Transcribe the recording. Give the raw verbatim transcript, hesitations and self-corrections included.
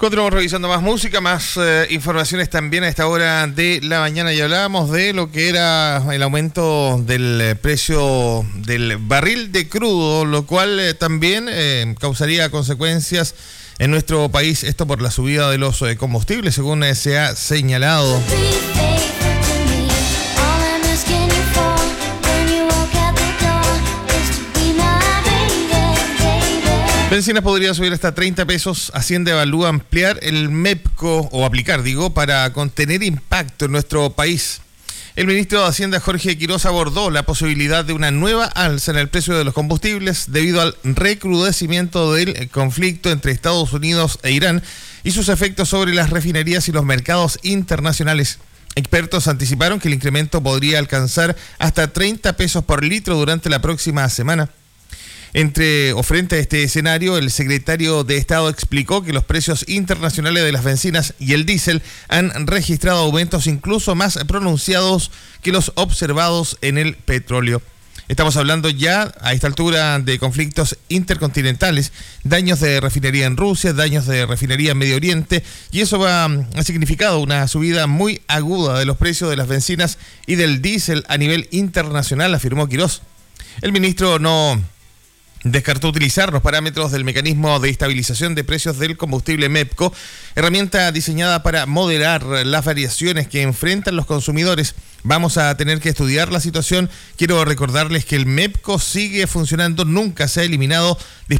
Continuamos revisando más música, más eh, informaciones también a esta hora de la mañana y hablábamos de lo que era el aumento del eh, precio del barril de crudo, lo cual eh, también eh, causaría consecuencias en nuestro país, esto por la subida de los eh, combustibles, según eh, se ha señalado. Bencinas podría subir hasta treinta pesos. Hacienda evalúa ampliar el MEPCO, o aplicar, digo, para contener impacto en nuestro país. El ministro de Hacienda, Jorge Quiroz, abordó la posibilidad de una nueva alza en el precio de los combustibles debido al recrudecimiento del conflicto entre Estados Unidos e Irán y sus efectos sobre las refinerías y los mercados internacionales. Expertos anticiparon que el incremento podría alcanzar hasta treinta pesos por litro durante la próxima semana. Entre o frente a este escenario, el secretario de Estado explicó que los precios internacionales de las bencinas y el diésel han registrado aumentos incluso más pronunciados que los observados en el petróleo. Estamos hablando ya a esta altura de conflictos intercontinentales, daños de refinería en Rusia, daños de refinería en Medio Oriente, y eso va, ha significado una subida muy aguda de los precios de las bencinas y del diésel a nivel internacional, afirmó Quiroz. El ministro no descartó utilizar los parámetros del mecanismo de estabilización de precios del combustible MEPCO, herramienta diseñada para moderar las variaciones que enfrentan los consumidores. Vamos a tener que estudiar la situación. Quiero recordarles que el MEPCO sigue funcionando, nunca se ha eliminado.